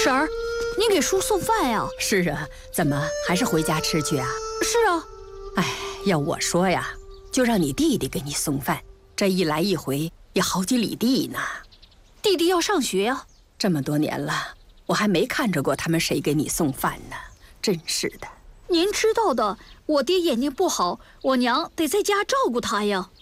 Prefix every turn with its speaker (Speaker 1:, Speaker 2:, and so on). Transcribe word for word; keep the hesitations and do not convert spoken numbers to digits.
Speaker 1: 婶儿，你给叔送饭呀？
Speaker 2: 是啊，怎么还是回家吃去啊？
Speaker 1: 是啊。
Speaker 2: 哎，要我说呀，就让你弟弟给你送饭，这一来一回也好几里地呢。
Speaker 1: 弟弟要上学呀。
Speaker 2: 这么多年了，我还没看着过他们谁给你送饭呢，真是的。
Speaker 1: 您知道的，我爹眼睛不好，我娘得在家照顾他呀。